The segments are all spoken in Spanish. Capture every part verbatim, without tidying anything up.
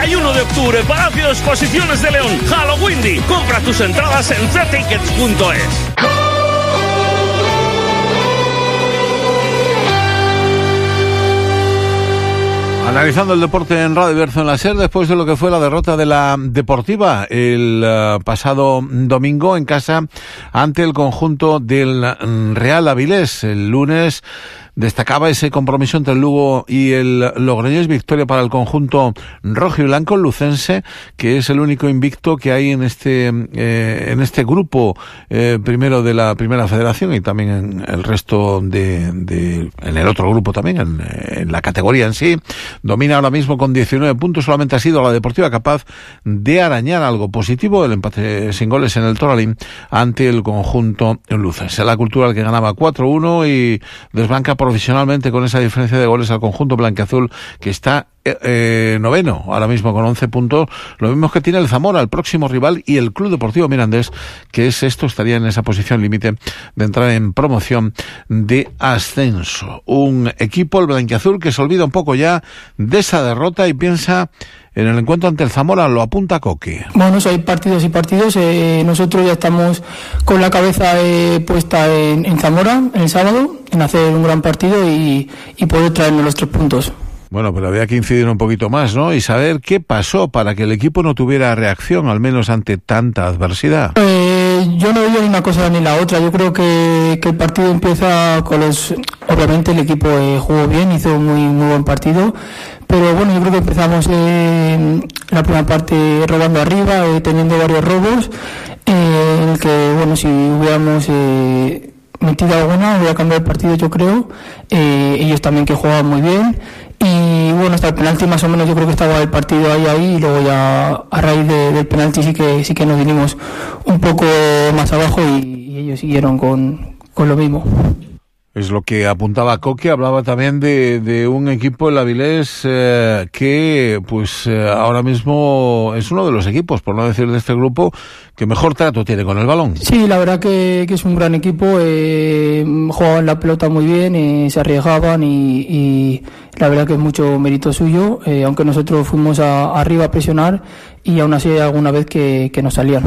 y uno de octubre, Palacio de Exposiciones de León, Halloween. Compra tus entradas en c tickets punto es. Analizando el deporte en Radio Bierzo en la SER, después de lo que fue la derrota de la Deportiva el uh, pasado domingo en casa ante el conjunto del Real Avilés. El lunes destacaba ese compromiso entre el Lugo y el Logroñés, victoria para el conjunto rojo y blanco lucense, que es el único invicto que hay en este eh, en este grupo eh, primero de la Primera Federación, y también en el resto de, de en el otro grupo también, en, en la categoría en sí. Domina ahora mismo con diecinueve puntos, solamente ha sido la Deportiva capaz de arañar algo positivo, el empate sin goles en el Toralín ante el conjunto lucense. La Cultural, que ganaba cuatro uno y desbanca profesionalmente con esa diferencia de goles al conjunto blanquiazul, que está eh, noveno ahora mismo con once puntos, lo mismo que tiene el Zamora, el próximo rival, y el Club Deportivo Mirandés, que es esto, estaría en esa posición límite de entrar en promoción de ascenso. Un equipo, el blanquiazul, que se olvida un poco ya de esa derrota y piensa en el encuentro ante el Zamora. Lo apunta Coque. Bueno, hay partidos y partidos. Eh, nosotros ya estamos con la cabeza eh, puesta en, en Zamora, en el sábado, en hacer un gran partido y, y poder traernos los tres puntos. Bueno, pero había que incidir un poquito más, ¿no? Y saber qué pasó para que el equipo no tuviera reacción, al menos ante tanta adversidad. Eh, yo no veo ni una cosa ni la otra. Yo creo que, que el partido empieza con los... Obviamente el equipo eh, jugó bien, hizo muy muy buen partido, pero bueno, yo creo que empezamos eh, la primera parte robando arriba, eh, teniendo varios robos, eh, en el que, bueno, si hubiéramos... Eh, metido alguna, voy a cambiar el partido, yo creo. Eh, ellos también, que jugaban muy bien, y bueno, hasta el penalti más o menos yo creo que estaba el partido ahí ahí y luego ya a raíz de, del penalti sí que sí que nos vinimos un poco más abajo y, y ellos siguieron con, con lo mismo. Es lo que apuntaba Coque. Hablaba también de, de un equipo, el Avilés, eh, que pues eh, ahora mismo es uno de los equipos, por no decir de este grupo, que mejor trato tiene con el balón. Sí, la verdad que, que es un gran equipo, eh, jugaban la pelota muy bien, eh, se arriesgaban y, y la verdad que es mucho mérito suyo, eh, aunque nosotros fuimos a, arriba a presionar y aún así alguna vez que, que nos salían.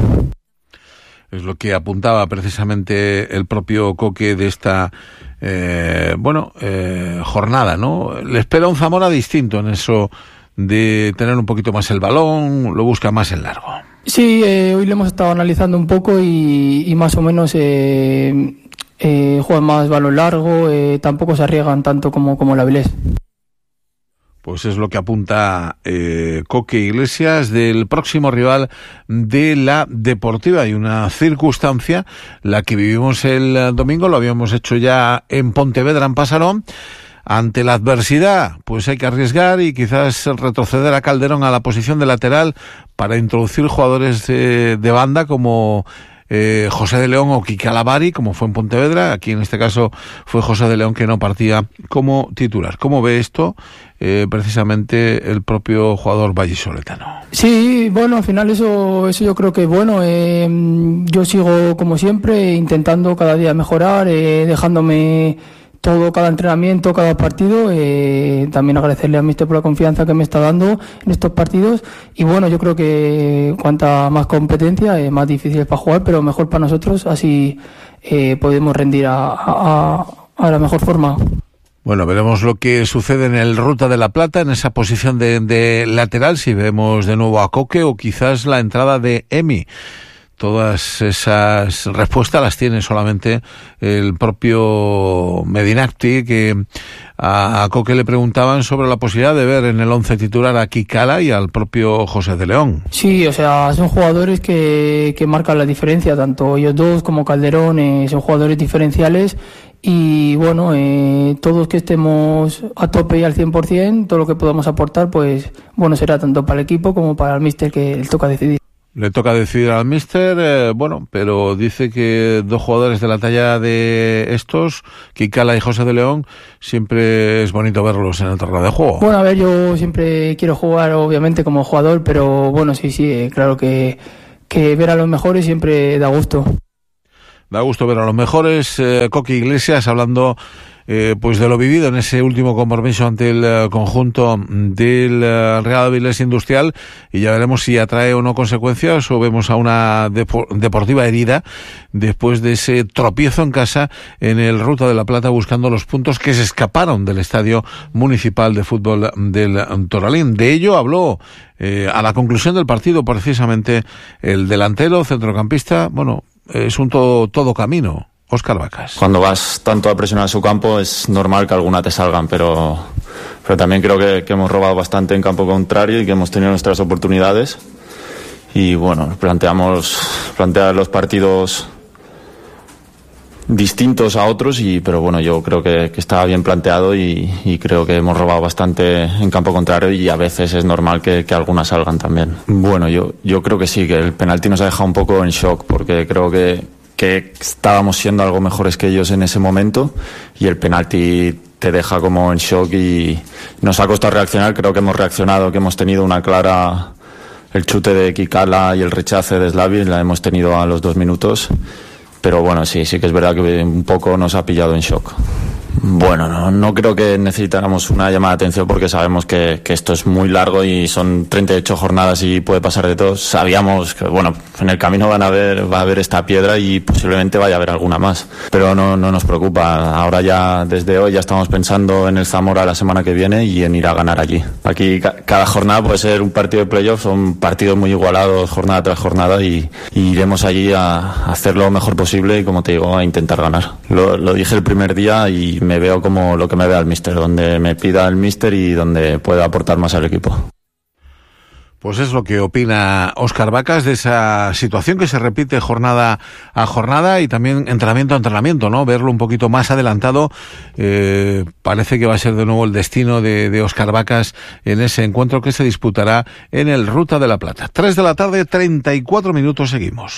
Es lo que apuntaba precisamente el propio Coque de esta eh, bueno eh, jornada, ¿no? Le espera un Zamora distinto en eso de tener un poquito más el balón, lo busca más en largo. Sí, eh, hoy lo hemos estado analizando un poco y, y más o menos eh, eh, juegan más balón largo, eh, tampoco se arriesgan tanto como, como el Avilés. Pues es lo que apunta eh, Coque Iglesias del próximo rival de la Deportiva. Y una circunstancia, la que vivimos el domingo, lo habíamos hecho ya en Pontevedra, en Pasarón. Ante la adversidad, pues hay que arriesgar y quizás retroceder a Calderón a la posición de lateral para introducir jugadores de, de banda como Eh, José de León o Quique Alavari, como fue en Pontevedra. Aquí en este caso fue José de León, que no partía como titular. ¿Cómo ve esto eh, precisamente el propio jugador vallisoletano? Sí, bueno, al final eso, eso yo creo que es bueno. Eh, yo sigo como siempre intentando cada día mejorar, eh, dejándome todo, cada entrenamiento, cada partido. Eh, también agradecerle a míster por la confianza que me está dando en estos partidos. Y bueno, yo creo que cuanta más competencia, eh, más difícil es para jugar, pero mejor para nosotros, así eh, podemos rendir a, a, a la mejor forma. Bueno, veremos lo que sucede en el Ruta de la Plata, en esa posición de, de lateral, si vemos de nuevo a Coque o quizás la entrada de Emi. Todas esas respuestas las tiene solamente el propio Medinacti, que a Coque le preguntaban sobre la posibilidad de ver en el once titular a Kikala y al propio José de León. Sí, o sea, son jugadores que, que marcan la diferencia, tanto ellos dos como Calderón, eh, son jugadores diferenciales. Y bueno, eh, todos que estemos a tope y al cien por ciento, todo lo que podamos aportar, pues bueno, será tanto para el equipo como para el míster, que le toca decidir. Le toca decidir al míster, eh, bueno, pero dice que dos jugadores de la talla de estos, Kikala y José de León, siempre es bonito verlos en el terreno de juego. Bueno, a ver, yo siempre quiero jugar, obviamente, como jugador, pero bueno, sí, sí, eh, claro que, que ver a los mejores siempre da gusto. Da gusto ver a los mejores. eh, Coque Iglesias hablando eh, pues de lo vivido en ese último compromiso ante el uh, conjunto del uh, Real Avilés Industrial, y ya veremos si atrae o no consecuencias, o vemos a una depo- deportiva herida después de ese tropiezo en casa en el Ruta de la Plata, buscando los puntos que se escaparon del Estadio Municipal de Fútbol del Toralín. De ello habló eh, a la conclusión del partido precisamente el delantero centrocampista. Bueno, es un todo, todo camino, Óscar Vacas. Cuando vas tanto a presionar su campo es normal que alguna te salgan, pero, pero también creo que, que hemos robado bastante en campo contrario y que hemos tenido nuestras oportunidades. Y bueno, planteamos plantear los partidos distintos a otros, y pero bueno, yo creo que, que estaba bien planteado, y, y creo que hemos robado bastante en campo contrario, y a veces es normal que, que algunas salgan también. Bueno, yo, yo creo que sí, que el penalti nos ha dejado un poco en shock, porque creo que, que estábamos siendo algo mejores que ellos en ese momento, y el penalti te deja como en shock y nos ha costado reaccionar. Creo que hemos reaccionado, que hemos tenido una clara, el chute de Kikala y el rechace de Slavi la hemos tenido a los dos minutos. Pero bueno, sí, sí que es verdad que un poco nos ha pillado en shock. Bueno, no, no creo que necesitáramos una llamada de atención, porque sabemos que, que esto es muy largo y son treinta y ocho jornadas y puede pasar de todo. Sabíamos que, bueno, en el camino van a ver, va a haber esta piedra y posiblemente vaya a haber alguna más. Pero no, no nos preocupa. Ahora ya, desde hoy, ya estamos pensando en el Zamora la semana que viene y en ir a ganar allí. Aquí ca- cada jornada puede ser un partido de playoff, son partidos muy igualados jornada tras jornada, y, y iremos allí a, a hacer lo mejor posible y, como te digo, a intentar ganar. Lo, lo dije el primer día y me veo como lo que me vea el míster, donde me pida el míster y donde pueda aportar más al equipo. Pues es lo que opina Óscar Vacas de esa situación que se repite jornada a jornada, y también entrenamiento a entrenamiento, ¿no? Verlo un poquito más adelantado. Eh, parece que va a ser de nuevo el destino de, de Óscar Vacas en ese encuentro que se disputará en el Ruta de la Plata. Tres de la tarde, treinta y cuatro minutos, seguimos.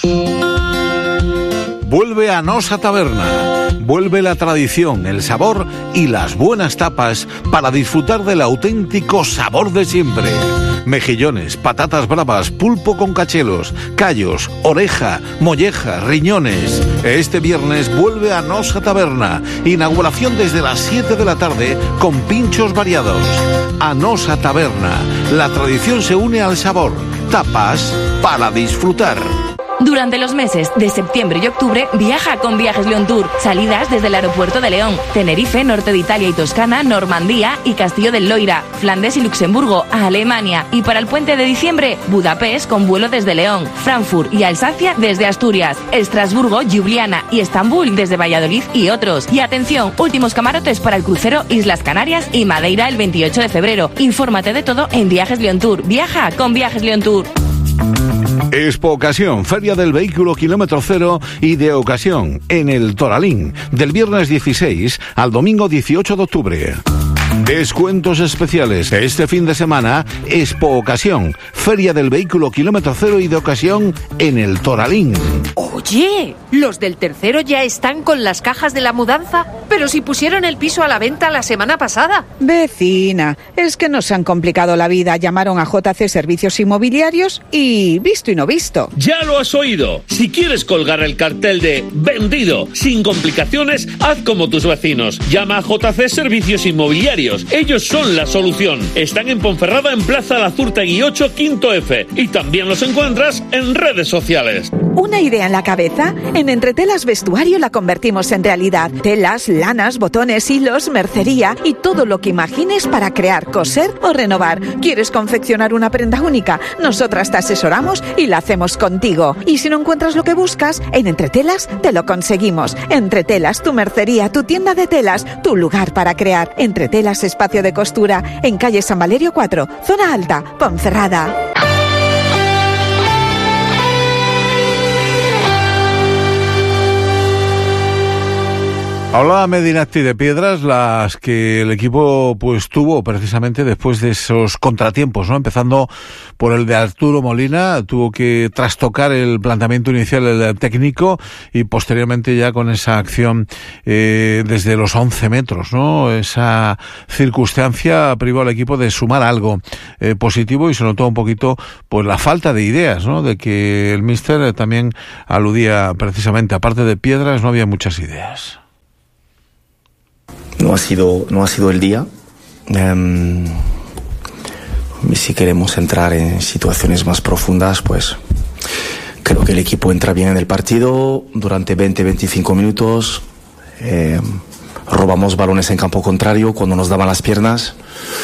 Vuelve a Nosa Taberna. Vuelve la tradición, el sabor y las buenas tapas para disfrutar del auténtico sabor de siempre. Mejillones, patatas bravas, pulpo con cachelos, callos, oreja, molleja, riñones. Este viernes vuelve a Nosa Taberna. Inauguración desde las siete de la tarde con pinchos variados. A Nosa Taberna. La tradición se une al sabor. Tapas para disfrutar. Durante los meses de septiembre y octubre, viaja con Viajes León Tour. Salidas desde el aeropuerto de León, Tenerife, norte de Italia y Toscana, Normandía y Castillo del Loira, Flandes y Luxemburgo, a Alemania. Y para el puente de diciembre, Budapest con vuelo desde León, Frankfurt y Alsacia desde Asturias, Estrasburgo, Ljubljana y Estambul desde Valladolid y otros. Y atención, últimos camarotes para el crucero Islas Canarias y Madeira el veintiocho de febrero. Infórmate de todo en Viajes León Tour. Viaja con Viajes León Tour. Expo Ocasión, Feria del Vehículo Kilómetro Cero y de Ocasión, en el Toralín, del viernes dieciséis al domingo dieciocho de octubre. Descuentos especiales este fin de semana. Expo Ocasión, Feria del Vehículo Kilómetro Cero y de Ocasión en el Toralín. Oye, ¿los del tercero ya están con las cajas de la mudanza? Pero si pusieron el piso a la venta la semana pasada. Vecina, es que nos han complicado la vida. Llamaron a J C Servicios Inmobiliarios y visto y no visto. Ya lo has oído. Si quieres colgar el cartel de vendido sin complicaciones, haz como tus vecinos. Llama a J C Servicios Inmobiliarios. Ellos son la solución. Están en Ponferrada, en Plaza Lazurtegui ocho, quinto F. Y también los encuentras en redes sociales. ¿Una idea en la cabeza? En Entretelas Vestuario la convertimos en realidad. Telas, lanas, botones, hilos, mercería y todo lo que imagines para crear, coser o renovar. ¿Quieres confeccionar una prenda única? Nosotras te asesoramos y la hacemos contigo. Y si no encuentras lo que buscas, en Entretelas te lo conseguimos. Entretelas, tu mercería, tu tienda de telas, tu lugar para crear. Entretelas Espacio de Costura, en calle San Valerio cuatro, zona alta, Ponferrada. Hablaba Medinacti de piedras, las que el equipo pues tuvo precisamente después de esos contratiempos, ¿no? Empezando por el de Arturo Molina, tuvo que trastocar el planteamiento inicial del técnico y posteriormente ya con esa acción eh, desde los once metros, ¿no? Esa circunstancia privó al equipo de sumar algo eh, positivo y se notó un poquito pues la falta de ideas, ¿no? De que el míster también aludía precisamente, aparte de piedras, no había muchas ideas. No ha sido, no ha sido el día. Um, y si queremos entrar en situaciones más profundas, pues creo que el equipo entra bien en el partido durante veinte a veinticinco minutos. Eh, robamos balones en campo contrario cuando nos daban las piernas.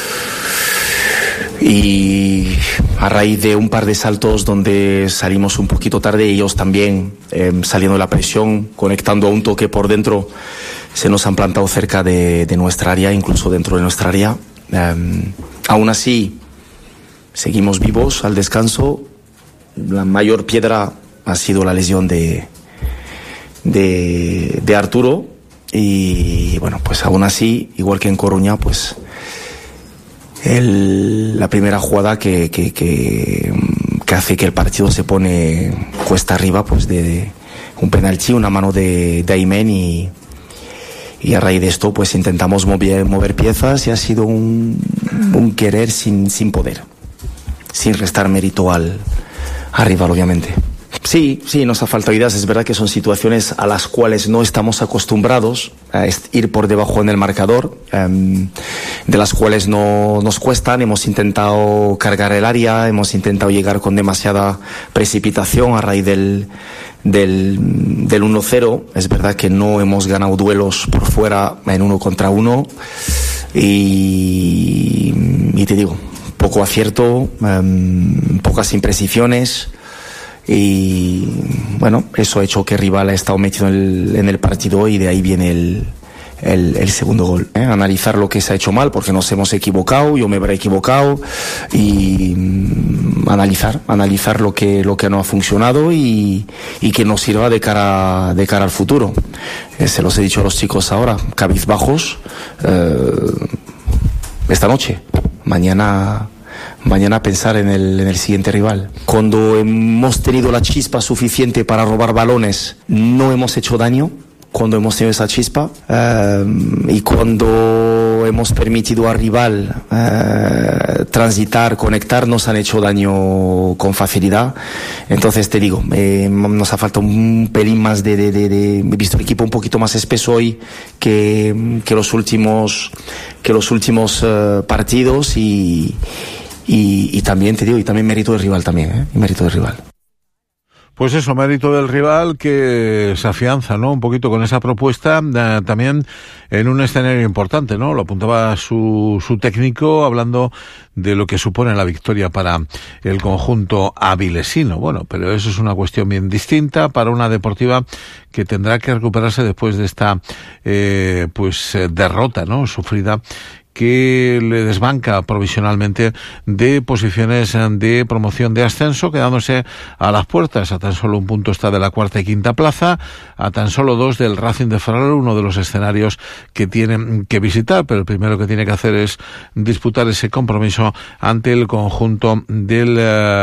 Y a raíz de un par de saltos donde salimos un poquito tarde, ellos también eh, saliendo de la presión, conectando a un toque por dentro, se nos han plantado cerca de, de nuestra área, incluso dentro de nuestra área. Um, aún así, seguimos vivos al descanso. La mayor piedra ha sido la lesión de, de, de Arturo. Y bueno, pues aún así, igual que en Coruña, pues el, la primera jugada que, que, que, que hace que el partido se pone cuesta arriba, pues de un penalti, una mano de, de Aymen, y, y a raíz de esto pues intentamos mover, mover piezas, y ha sido un, un querer sin, sin poder, sin restar mérito al, al rival, obviamente. Sí, sí, nos ha faltado ideas. Es verdad que son situaciones a las cuales no estamos acostumbrados a ir por debajo en el marcador, um, de las cuales no nos cuestan. Hemos intentado cargar el área, hemos intentado llegar con demasiada precipitación a raíz del, del, del uno cero. Es verdad que no hemos ganado duelos por fuera en uno contra uno. Y, y te digo, poco acierto, um, pocas imprecisiones. Y bueno, eso ha hecho que el rival ha estado metido en el, en el partido, y de ahí viene el, el, el segundo gol. ¿eh? Analizar lo que se ha hecho mal, porque nos hemos equivocado, yo me habré equivocado, y mm, analizar, analizar lo que, lo que no ha funcionado, y, y que nos sirva de cara, de cara al futuro. Eh, se los he dicho a los chicos ahora, cabizbajos, eh, esta noche, mañana... Mañana pensar en el, en el siguiente rival. Cuando hemos tenido la chispa suficiente para robar balones, no hemos hecho daño. Cuando hemos tenido esa chispa, eh, y cuando hemos permitido al rival eh, transitar, conectar, nos han hecho daño con facilidad. Entonces te digo, eh, nos ha faltado un pelín más de, de, de, de... He visto el equipo un poquito más espeso hoy que, que los últimos, que los últimos uh, partidos, y Y, y también te digo, y también mérito del rival también, ¿eh? Y mérito del rival. Pues eso, mérito del rival, que se afianza, ¿no? Un poquito con esa propuesta, eh, también en un escenario importante, ¿no? Lo apuntaba su, su técnico, hablando de lo que supone la victoria para el conjunto avilesino. Bueno, pero eso es una cuestión bien distinta para una Deportiva que tendrá que recuperarse después de esta, eh, pues, eh, derrota, ¿no? Sufrida, que le desbanca provisionalmente de posiciones de promoción de ascenso, quedándose a las puertas. A tan solo un punto está de la cuarta y quinta plaza, a tan solo dos del Racing de Ferrol, uno de los escenarios que tiene que visitar, pero el primero que tiene que hacer es disputar ese compromiso ante el conjunto del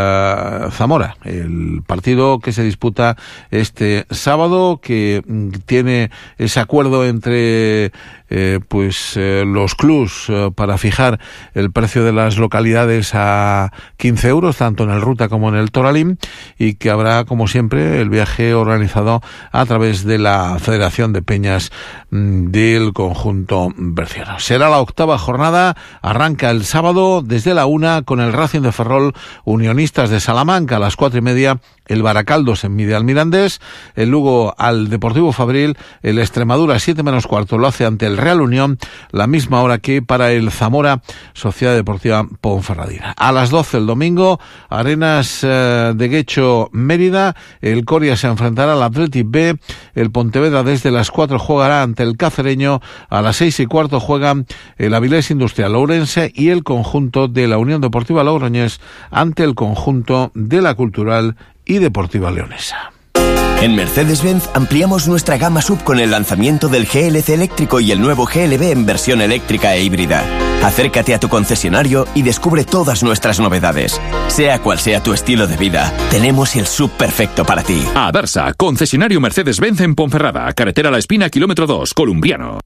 uh, Zamora. El partido que se disputa este sábado, que tiene ese acuerdo entre eh, pues eh, los clubs eh, para fijar el precio de las localidades a quince euros, tanto en el Ruta como en el Toralín, y que habrá, como siempre, el viaje organizado a través de la Federación de Peñas mmm, del conjunto berciano. Será la octava jornada, arranca el sábado desde la una con el Racing de Ferrol, Unionistas de Salamanca. A las cuatro y media el Baracaldo se mide al Mirandés, el Lugo al Deportivo Fabril, el Extremadura siete menos cuarto lo hace ante el Real Unión, la misma hora que para el Zamora Sociedad Deportiva Ponferradina. A las doce el domingo, Arenas eh, de Guecho Mérida, el Coria se enfrentará al Athletic B, el Pontevedra desde las cuatro jugará ante el Cacereño, a las seis y cuarto juegan el Avilés Industrial Ourense y el conjunto de la Unión Deportiva Logroñés ante el conjunto de la Cultural y Deportiva Leonesa. En Mercedes-Benz ampliamos nuestra gama sub con el lanzamiento del G L C eléctrico y el nuevo G L B en versión eléctrica e híbrida. Acércate a tu concesionario y descubre todas nuestras novedades. Sea cual sea tu estilo de vida, tenemos el sub perfecto para ti. Adarsa, concesionario Mercedes-Benz en Ponferrada, carretera La Espina, kilómetro dos, Columbiano.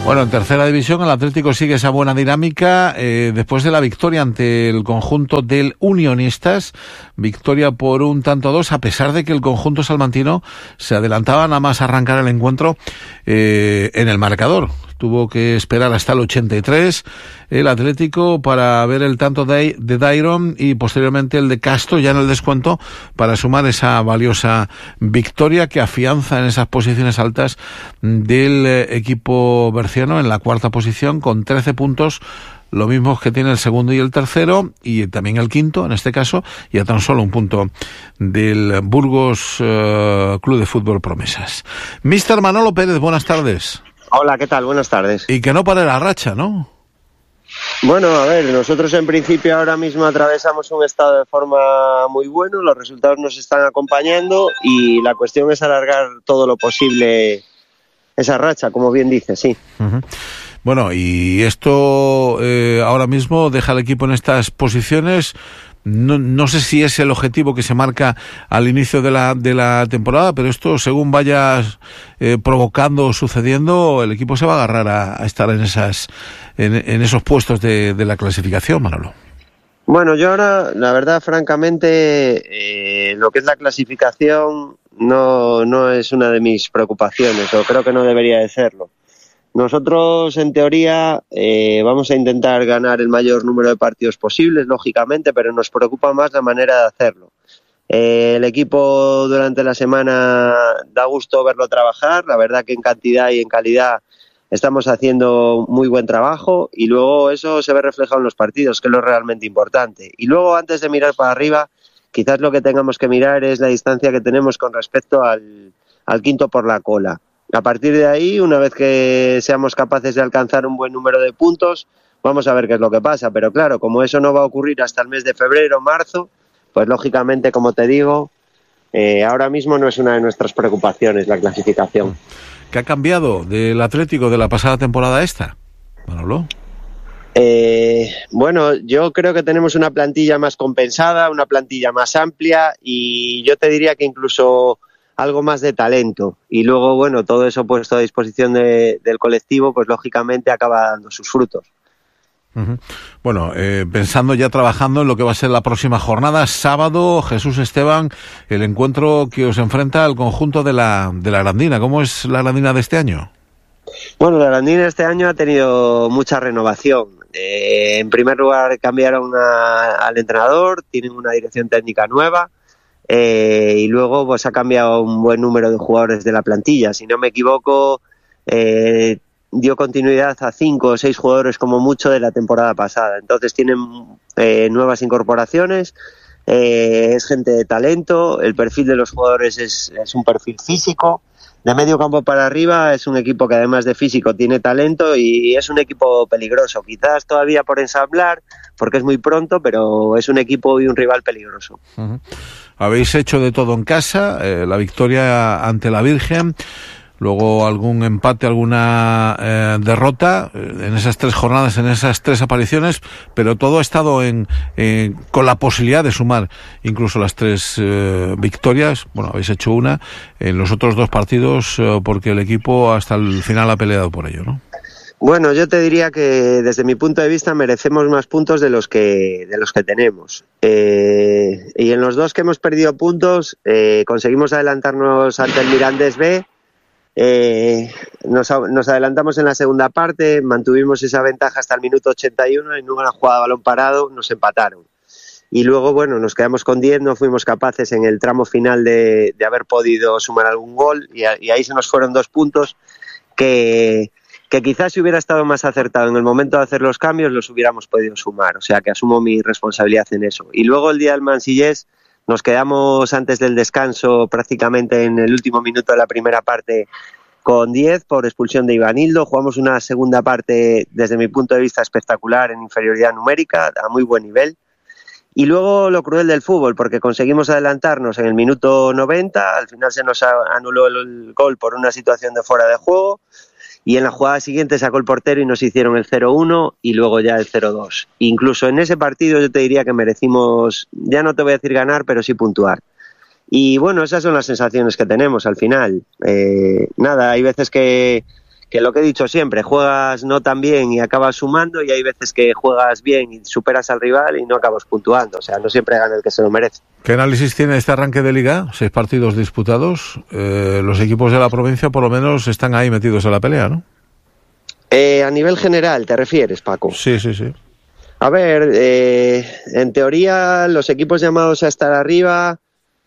Bueno, en tercera división el Atlético sigue esa buena dinámica eh, después de la victoria ante el conjunto del Unionistas, victoria por un tanto a dos, a pesar de que el conjunto salmantino se adelantaba nada más arrancar el encuentro eh, en el marcador. Tuvo que esperar hasta el ochenta y tres el Atlético para ver el tanto de, de Dairon y posteriormente el de Castro ya en el descuento para sumar esa valiosa victoria que afianza en esas posiciones altas del eh, equipo berciano en la cuarta posición con trece puntos, lo mismo que tiene el segundo y el tercero y también el quinto en este caso, y a tan solo un punto del Burgos eh, Club de Fútbol Promesas. Mister Manolo Pérez, buenas tardes. Hola, ¿qué tal? Buenas tardes. Y que no pare la racha, ¿no? Bueno, a ver, nosotros en principio ahora mismo atravesamos un estado de forma muy bueno, los resultados nos están acompañando y la cuestión es alargar todo lo posible esa racha, como bien dices, sí. Uh-huh. Bueno, y esto eh, ahora mismo deja al equipo en estas posiciones. No, no sé si es el objetivo que se marca al inicio de la de la temporada, pero esto según vaya eh, provocando o sucediendo, el equipo se va a agarrar a, a estar en esas en, en esos puestos de, de la clasificación, Manolo. Bueno, yo ahora, la verdad, francamente, eh, lo que es la clasificación no no es una de mis preocupaciones, o creo que no debería de serlo. Nosotros, en teoría, eh, vamos a intentar ganar el mayor número de partidos posibles, lógicamente, pero nos preocupa más la manera de hacerlo. Eh, el equipo durante la semana da gusto verlo trabajar, la verdad que en cantidad y en calidad estamos haciendo muy buen trabajo y luego eso se ve reflejado en los partidos, que es lo realmente importante. Y luego, antes de mirar para arriba, quizás lo que tengamos que mirar es la distancia que tenemos con respecto al, al quinto por la cola. A partir de ahí, una vez que seamos capaces de alcanzar un buen número de puntos, vamos a ver qué es lo que pasa. Pero claro, como eso no va a ocurrir hasta el mes de febrero o marzo, pues lógicamente, como te digo, eh, ahora mismo no es una de nuestras preocupaciones la clasificación. ¿Qué ha cambiado del Atlético de la pasada temporada a esta, Manolo? Eh, bueno, yo creo que tenemos una plantilla más compensada, una plantilla más amplia y yo te diría que incluso algo más de talento, y luego, bueno, todo eso puesto a disposición de, del colectivo, pues lógicamente acaba dando sus frutos. Uh-huh. Bueno, eh, pensando ya trabajando en lo que va a ser la próxima jornada, sábado, Jesús Esteban, el encuentro que os enfrenta al conjunto de la, de la Arandina. ¿Cómo es la Arandina de este año? Bueno, la Arandina este año ha tenido mucha renovación. Eh, en primer lugar, cambiaron a, al entrenador, tienen una dirección técnica nueva, Eh, y luego pues ha cambiado un buen número de jugadores de la plantilla. Si no me equivoco, eh, dio continuidad a cinco o seis jugadores como mucho de la temporada pasada. Entonces tienen eh, nuevas incorporaciones, eh, es gente de talento, el perfil de los jugadores es, es un perfil físico. De medio campo para arriba es un equipo que además de físico tiene talento y es un equipo peligroso. Quizás todavía por ensamblar, porque es muy pronto, pero es un equipo y un rival peligroso. Uh-huh. Habéis hecho de todo en casa, eh, la victoria ante la Virgen, luego algún empate, alguna eh, derrota eh, en esas tres jornadas, en esas tres apariciones, pero todo ha estado en, eh, con la posibilidad de sumar incluso las tres eh, victorias. Bueno, habéis hecho una en los otros dos partidos eh, porque el equipo hasta el final ha peleado por ello, ¿no? Bueno, yo te diría que desde mi punto de vista merecemos más puntos de los que de los que tenemos. Eh, y en los dos que hemos perdido puntos, eh, conseguimos adelantarnos ante el Mirandés B. Eh, nos, nos adelantamos en la segunda parte, mantuvimos esa ventaja hasta el minuto ochenta y uno y en una jugada de balón parado nos empataron. Y luego, bueno, nos quedamos con diez, no fuimos capaces en el tramo final de, de haber podido sumar algún gol y, a, y ahí se nos fueron dos puntos que... que quizás si hubiera estado más acertado en el momento de hacer los cambios los hubiéramos podido sumar, o sea que asumo mi responsabilidad en eso. Y luego el día del Mansillés nos quedamos antes del descanso prácticamente en el último minuto de la primera parte con diez por expulsión de Ivanildo, jugamos una segunda parte desde mi punto de vista espectacular en inferioridad numérica, a muy buen nivel. Y luego lo cruel del fútbol, porque conseguimos adelantarnos en el minuto noventa, al final se nos anuló el gol por una situación de fuera de juego, y en la jugada siguiente sacó el portero y nos hicieron el cero uno y luego ya el cero dos. Incluso en ese partido yo te diría que merecimos, ya no te voy a decir ganar, pero sí puntuar. Y bueno, esas son las sensaciones que tenemos al final. Eh, nada, hay veces que, que lo que he dicho siempre, juegas no tan bien y acabas sumando, y hay veces que juegas bien y superas al rival y no acabas puntuando. O sea, no siempre gana el que se lo merece. ¿Qué análisis tiene este arranque de Liga? Seis partidos disputados. Eh, los equipos de la provincia por lo menos están ahí metidos en la pelea, ¿no? Eh, a nivel general, ¿te refieres, Paco? Sí, sí, sí. A ver, eh, en teoría los equipos llamados a estar arriba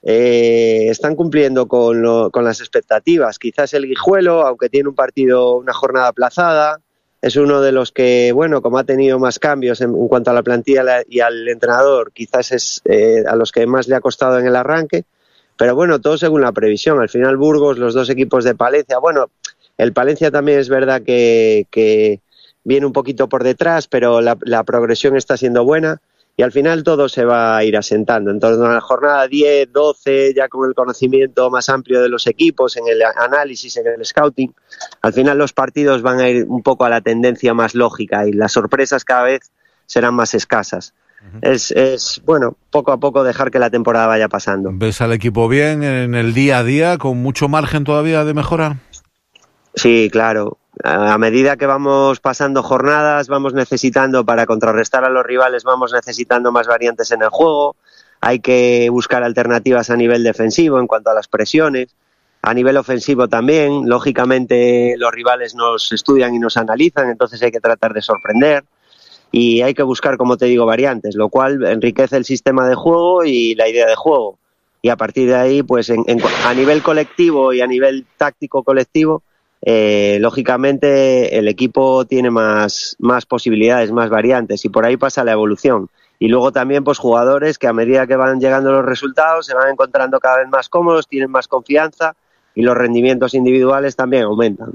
eh, están cumpliendo con, lo, con las expectativas. Quizás el Guijuelo, aunque tiene un partido, una jornada aplazada, es uno de los que, bueno, como ha tenido más cambios en, en cuanto a la plantilla y al entrenador, quizás es eh, a los que más le ha costado en el arranque. Pero bueno, todo según la previsión. Al final Burgos, los dos equipos de Palencia, bueno, el Palencia también es verdad que... que viene un poquito por detrás, pero la, la progresión está siendo buena y al final todo se va a ir asentando. Entonces, en la jornada diez, doce, ya con el conocimiento más amplio de los equipos, en el análisis, en el scouting, al final los partidos van a ir un poco a la tendencia más lógica y las sorpresas cada vez serán más escasas. Uh-huh. Es, es, bueno, poco a poco dejar que la temporada vaya pasando. ¿Ves al equipo bien en el día a día, con mucho margen todavía de mejora? Sí, claro. A medida que vamos pasando jornadas, vamos necesitando, para contrarrestar a los rivales, vamos necesitando más variantes en el juego. Hay que buscar alternativas a nivel defensivo en cuanto a las presiones. A nivel ofensivo también, lógicamente los rivales nos estudian y nos analizan, entonces hay que tratar de sorprender. Y hay que buscar, como te digo, variantes, lo cual enriquece el sistema de juego y la idea de juego. Y a partir de ahí, pues en, en, a nivel colectivo y a nivel táctico colectivo, Eh, lógicamente el equipo tiene más, más posibilidades, más variantes, y por ahí pasa la evolución. Y luego también pues jugadores que a medida que van llegando los resultados se van encontrando cada vez más cómodos, tienen más confianza y los rendimientos individuales también aumentan.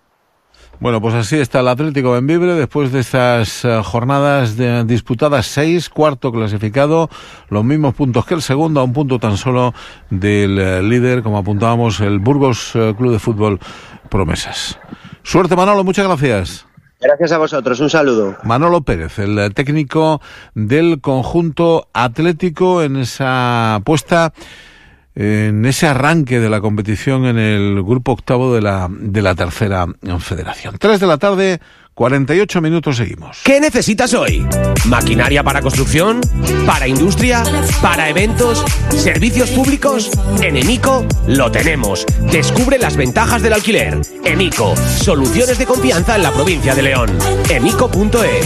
Bueno, pues así está el Atlético Bembibre después de estas uh, jornadas de, disputadas, seis, cuarto clasificado, los mismos puntos que el segundo, a un punto tan solo del uh, líder, como apuntábamos, el Burgos uh, Club de Fútbol Promesas. Suerte, Manolo, muchas gracias. Gracias a vosotros, un saludo. Manolo Pérez, el técnico del conjunto atlético, en esa apuesta, en ese arranque de la competición en el grupo octavo de la, de la tercera federación. Tres de la tarde, cuarenta y ocho minutos, seguimos. ¿Qué necesitas hoy? ¿Maquinaria para construcción? ¿Para industria? ¿Para eventos? ¿Servicios públicos? En Emico lo tenemos. Descubre las ventajas del alquiler. Emico, soluciones de confianza en la provincia de León. emico punto es.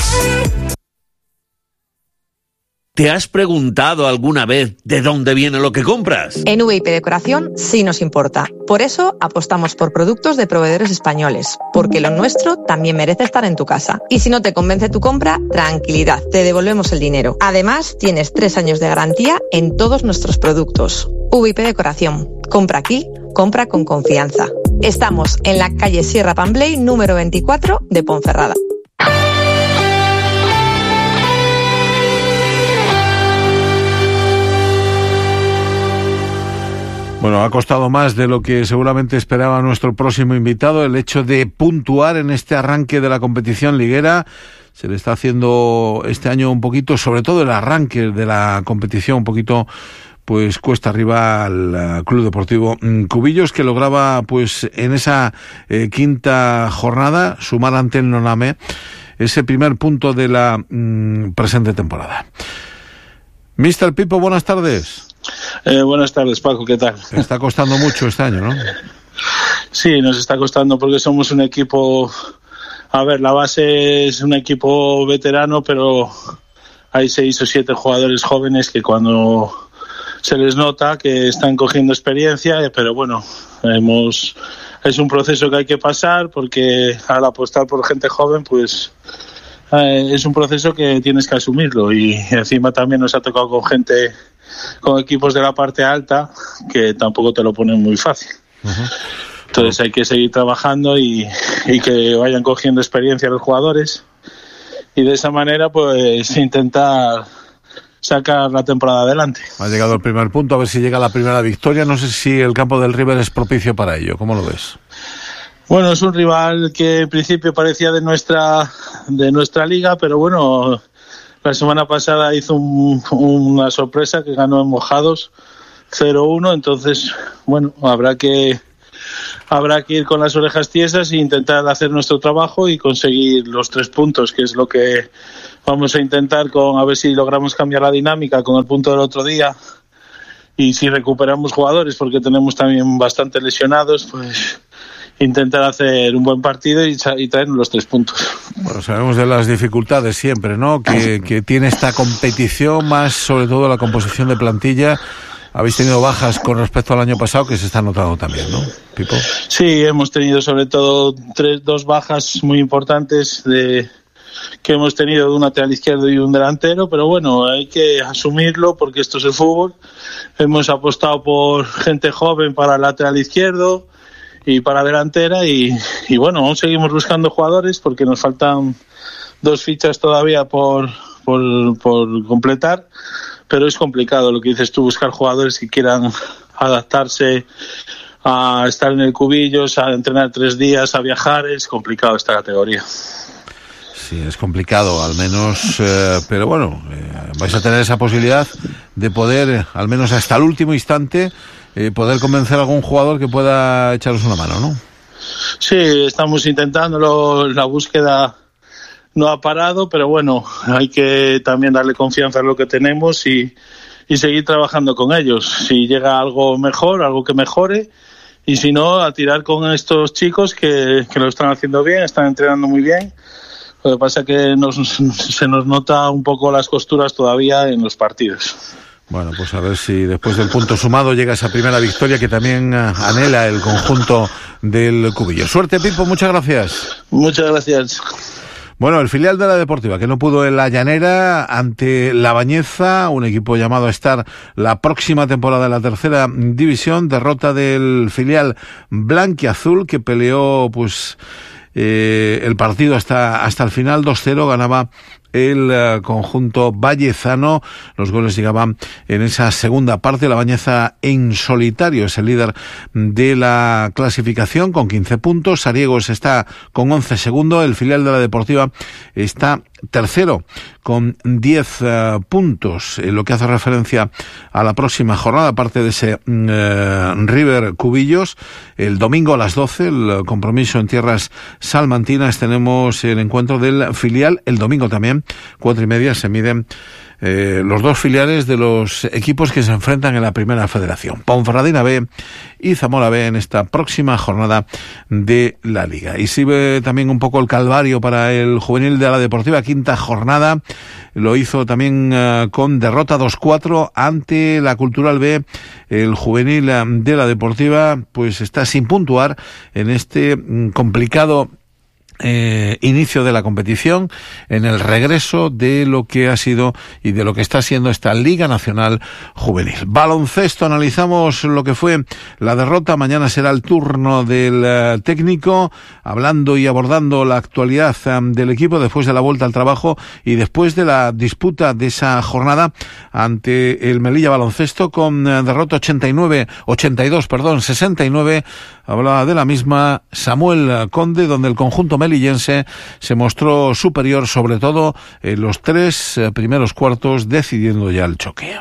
¿Te has preguntado alguna vez de dónde viene lo que compras? En V I P Decoración sí nos importa. Por eso apostamos por productos de proveedores españoles, porque lo nuestro también merece estar en tu casa. Y si no te convence tu compra, tranquilidad, te devolvemos el dinero. Además, tienes tres años de garantía en todos nuestros productos. V I P Decoración. Compra aquí, compra con confianza. Estamos en la calle Sierra Pambley, número veinticuatro de Ponferrada. Bueno, ha costado más de lo que seguramente esperaba nuestro próximo invitado el hecho de puntuar en este arranque de la competición liguera. Se le está haciendo este año un poquito, sobre todo el arranque de la competición, un poquito pues cuesta arriba al Club Deportivo Cubillos, que lograba pues en esa eh, quinta jornada sumar ante el Noname ese primer punto de la mm, presente temporada. mister Pipo, buenas tardes. Eh, buenas tardes, Paco, ¿qué tal? Está costando mucho este año, ¿no? Sí, nos está costando porque somos un equipo... A ver, la base es un equipo veterano, pero hay seis o siete jugadores jóvenes que cuando se les nota que están cogiendo experiencia, pero bueno, hemos es un proceso que hay que pasar porque al apostar por gente joven, pues... Eh, es un proceso que tienes que asumirlo, y encima también nos ha tocado con gente, con equipos de la parte alta que tampoco te lo ponen muy fácil. Uh-huh. Entonces hay que seguir trabajando y, y que vayan cogiendo experiencia los jugadores, y de esa manera pues intentar sacar la temporada adelante. Ha llegado el primer punto, a ver si llega la primera victoria. No sé si el campo del River es propicio para ello. ¿Cómo lo ves? Bueno, es un rival que en principio parecía de nuestra de nuestra liga, pero bueno, la semana pasada hizo un, una sorpresa que ganó en Mojados cero uno, entonces, bueno, habrá que habrá que ir con las orejas tiesas e intentar hacer nuestro trabajo y conseguir los tres puntos, que es lo que vamos a intentar, con a ver si logramos cambiar la dinámica con el punto del otro día. Y si recuperamos jugadores, porque tenemos también bastante lesionados, pues intentar hacer un buen partido y, y traernos los tres puntos. Bueno, sabemos de las dificultades siempre, ¿no? Que, que tiene esta competición, más sobre todo la composición de plantilla. Habéis tenido bajas con respecto al año pasado que se está notando también, ¿no, Pipo? Sí, hemos tenido sobre todo tres, dos bajas muy importantes de que hemos tenido, de un lateral izquierdo y un delantero, pero bueno, hay que asumirlo porque esto es el fútbol. Hemos apostado por gente joven para el lateral izquierdo y para delantera y, y bueno, aún seguimos buscando jugadores porque nos faltan dos fichas todavía por, por, por completar, pero es complicado lo que dices tú, buscar jugadores que quieran adaptarse a estar en el Cubillos, a entrenar tres días, a viajar. Es complicado esta categoría. Sí, es complicado, al menos, eh, pero bueno, eh, vais a tener esa posibilidad de poder, eh, al menos hasta el último instante, eh, poder convencer a algún jugador que pueda echaros una mano, ¿no? Sí, estamos intentándolo, la búsqueda no ha parado, pero bueno, hay que también darle confianza a lo que tenemos y, y seguir trabajando con ellos. Si llega algo mejor, algo que mejore, y si no, a tirar con estos chicos que, que lo están haciendo bien, están entrenando muy bien. Lo que pasa es que nos, se nos nota un poco las costuras todavía en los partidos. Bueno, pues a ver si después del punto sumado llega esa primera victoria que también anhela el conjunto del Cubillo. Suerte, Pipo, muchas gracias. Muchas gracias. Bueno, el filial de la Deportiva, que no pudo en la Llanera ante la Bañeza, un equipo llamado a estar la próxima temporada en la tercera división, derrota del filial blanquiazul que peleó pues eh, el partido hasta hasta el final, dos cero, ganaba el uh, conjunto vallezano. Los goles llegaban en esa segunda parte. La Bañeza en solitario es el líder de la clasificación con quince puntos. Sariegos está con once segundos. El filial de la Deportiva está tercero con diez uh, puntos, en lo que hace referencia a la próxima jornada, aparte de ese uh, River Cubillos. El domingo a las doce, el compromiso en tierras salmantinas, tenemos el encuentro del filial. El domingo también, cuatro y media, se miden eh, los dos filiales de los equipos que se enfrentan en la primera federación, Ponferradina B y Zamora B, en esta próxima jornada de la Liga. Y sigue también un poco el calvario para el juvenil de la Deportiva, quinta jornada. Lo hizo también uh, con derrota dos cuatro ante la Cultural B. El juvenil uh, de la Deportiva pues está sin puntuar en este um, complicado Eh, inicio de la competición, en el regreso de lo que ha sido y de lo que está siendo esta Liga Nacional Juvenil. Baloncesto, analizamos lo que fue la derrota. Mañana será el turno del uh, técnico, hablando y abordando la actualidad um, del equipo después de la vuelta al trabajo y después de la disputa de esa jornada ante el Melilla Baloncesto, con uh, derrota ochenta y nueve, ochenta y dos, perdón, sesenta y nueve. Hablaba de la misma Samuel Conde, donde el conjunto melillense se mostró superior, sobre todo en los tres primeros cuartos, decidiendo ya el choque.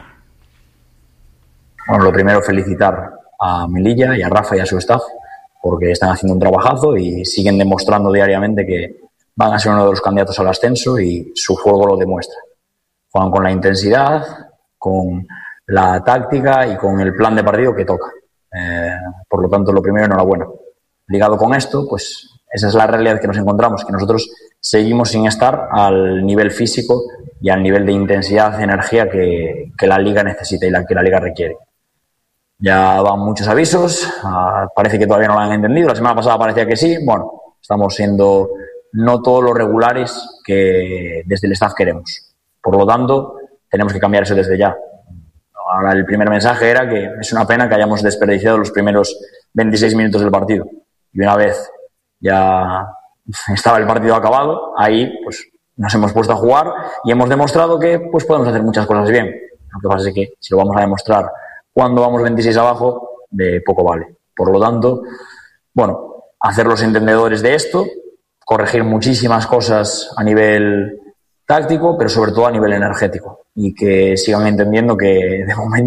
Bueno, lo primero, felicitar a Melilla y a Rafa y a su staff, porque están haciendo un trabajazo y siguen demostrando diariamente que van a ser uno de los candidatos al ascenso, y su juego lo demuestra. Juegan con la intensidad, con la táctica y con el plan de partido que toca. Eh, por lo tanto, lo primero, enhorabuena. Ligado con esto, pues esa es la realidad que nos encontramos, que nosotros seguimos sin estar al nivel físico y al nivel de intensidad y energía que, que la Liga necesita y la que la Liga requiere. Ya van muchos avisos, uh, parece que todavía no lo han entendido. La semana pasada parecía que sí. Bueno, estamos siendo no todos los regulares que desde el staff queremos. Por lo tanto, tenemos que cambiar eso desde ya. Ahora, el primer mensaje era que es una pena que hayamos desperdiciado los primeros veintiséis minutos del partido. Y una vez ya estaba el partido acabado, ahí pues nos hemos puesto a jugar y hemos demostrado que pues podemos hacer muchas cosas bien. Lo que pasa es que si lo vamos a demostrar cuando vamos veintiséis abajo, de poco vale. Por lo tanto, bueno, hacer los entendedores de esto, corregir muchísimas cosas a nivel táctico, pero sobre todo a nivel energético, y que sigan entendiendo que de momento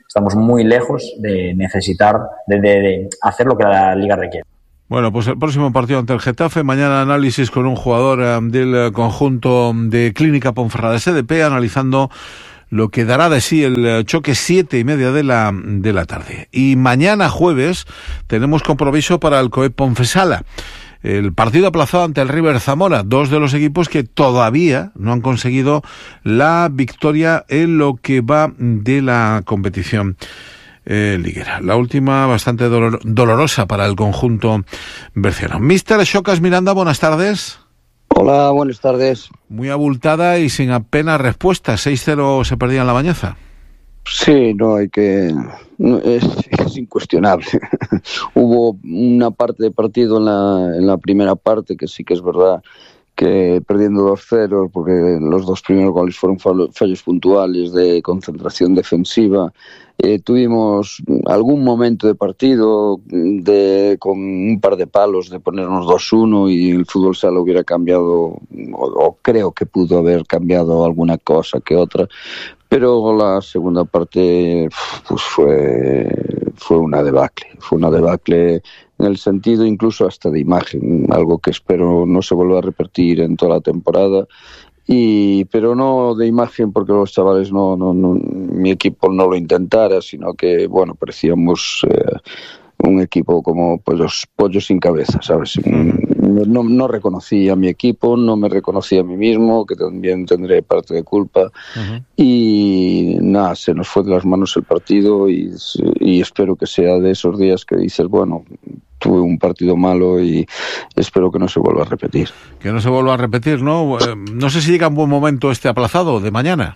estamos muy lejos de necesitar, de, de, de hacer lo que la Liga requiere. Bueno, pues el próximo partido ante el Getafe, mañana análisis con un jugador eh, del conjunto de Clínica Ponferrada S D P, analizando lo que dará de sí el choque siete y media de la de la tarde. Y mañana jueves tenemos compromiso para el COEP Ponfesala. El partido aplazado ante el River Zamora, dos de los equipos que todavía no han conseguido la victoria en lo que va de la competición eh, liguera. La última bastante dolor, dolorosa para el conjunto berciano. Mister Xocas Miranda, buenas tardes. Hola, buenas tardes. Muy abultada y sin apenas respuesta. seis cero se perdía en La Bañeza. Sí, no hay que... No, es, es incuestionable. Hubo una parte de partido en la, en la primera parte que sí que es verdad que perdiendo dos cero, porque los dos primeros goles fueron fallos puntuales de concentración defensiva. Eh, tuvimos algún momento de partido de con un par de palos de ponernos dos uno y el fútbol sala hubiera cambiado, o, o creo que pudo haber cambiado alguna cosa que otra, pero la segunda parte pues fue fue una debacle, fue una debacle en el sentido incluso hasta de imagen, algo que espero no se vuelva a repetir en toda la temporada. Y pero no de imagen porque los chavales no, no, no mi equipo no lo intentara, sino que bueno, parecíamos eh, un equipo como pues los pollos sin cabeza, ¿sabes? No, no reconocía a mi equipo, no me reconocía a mí mismo, que también tendré parte de culpa. Uh-huh. Y nada, se nos fue de las manos el partido y, y espero que sea de esos días que dices, bueno, tuve un partido malo y espero que no se vuelva a repetir. Que no se vuelva a repetir, ¿no? No sé si llega un buen momento este aplazado de mañana.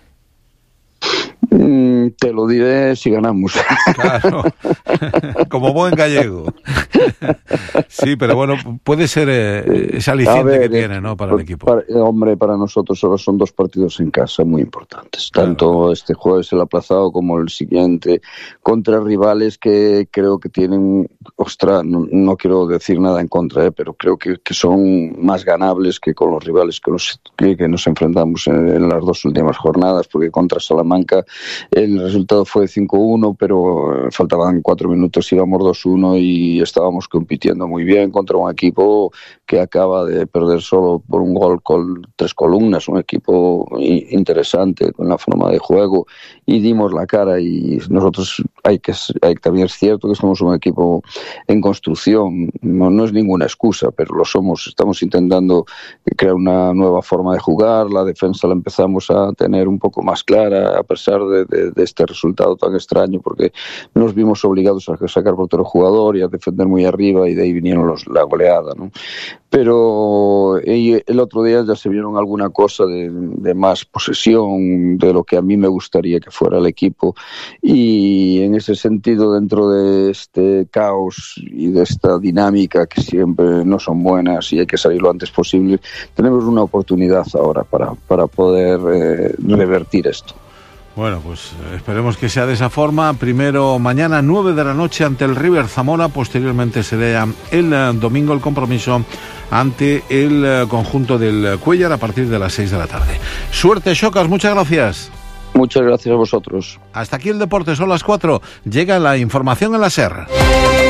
Mm, te lo diré si ganamos. Claro, como buen gallego. Sí, pero bueno, puede ser eh, ese aliciente ver, que tiene, ¿no? Para por, el equipo. Para, hombre, para nosotros solo son dos partidos en casa muy importantes. Claro. Tanto este jueves el aplazado como el siguiente, contra rivales que creo que tienen, ostras, no, no quiero decir nada en contra, ¿eh? Pero creo que, que son más ganables que con los rivales que nos, que, que nos enfrentamos en, en las dos últimas jornadas, porque contra Salamanca el resultado fue cinco uno, pero faltaban cuatro minutos, íbamos dos uno y estábamos compitiendo muy bien contra un equipo que acaba de perder solo por un gol con tres columnas, un equipo interesante con la forma de juego, y dimos la cara. Y nosotros hay que, hay, también es cierto que somos un equipo en construcción, no, no es ninguna excusa, pero lo somos. Estamos intentando crear una nueva forma de jugar, la defensa la empezamos a tener un poco más clara a pesar de, de, de este resultado tan extraño, porque nos vimos obligados a sacar por otro jugador y a defender muy arriba, y de ahí vinieron los, la goleada, ¿no? Pero el otro día ya se vieron alguna cosa de, de más posesión, de lo que a mí me gustaría que fuera el equipo, y en ese sentido, dentro de este caos y de esta dinámica que siempre no son buenas y hay que salir lo antes posible, tenemos una oportunidad ahora para, para poder eh, revertir esto. Bueno, pues esperemos que sea de esa forma. Primero mañana nueve de la noche ante el River Zamora, posteriormente será el eh, domingo el compromiso ante el eh, conjunto del Cuéllar a partir de las seis de la tarde. Suerte, Xocas, muchas gracias. Muchas gracias a vosotros. Hasta aquí el deporte, son las cuatro. Llega la información en la SER.